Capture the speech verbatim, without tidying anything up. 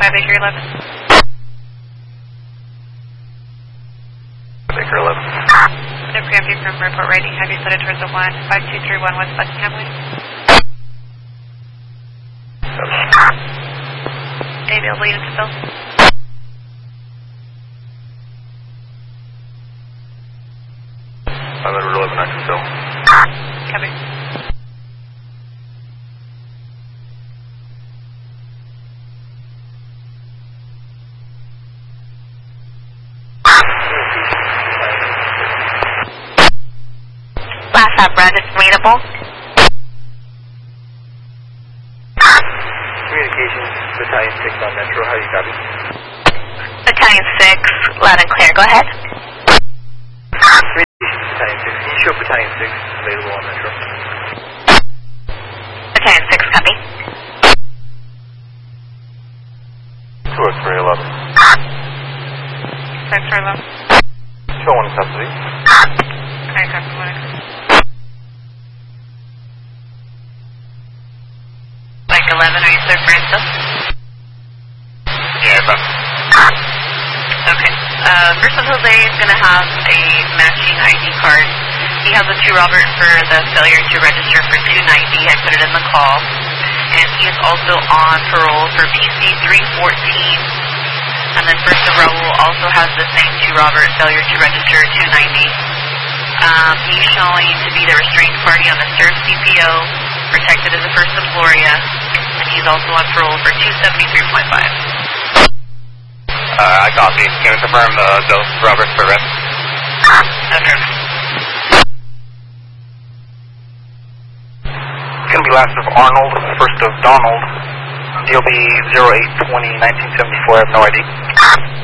five Baker eleven. Baker eleven. The preemptive from report rating, have you flooded towards the one five two three one West Buckingham Way? Available units to fill. I'm at Route eleven, I can fill. Copy. Last stop, Brandon, readable. Communications, Battalion six on Metro, how do you copy? Battalion six, loud and clear, go ahead. Communications, Battalion six, can you show Battalion six available on Metro? Battalion six, copy. two oh three eleven. Five four eleven. Show one custody. Alright, copy one. Mike eleven, are you clear for instance? Yeah, but. Okay. Uh, First one, Jose is going to have a matching I D card. He has a two Robert for the failure to register for two ninety. I put it in the call. And he is also on parole for P C three fourteen. And then First of Raul also has the same two Robert failure to register two ninety. Um, he's showing to be the restrained party on the S E R F C P O, protected as a First of Gloria, and he's also on parole for two seventy-three point five. Uh, I copy. Can you confirm uh, those Roberts for rest? Okay. It's going to be last of Arnold, first of Donald. D L B zero eight twenty nineteen seventy-four, I have no I D.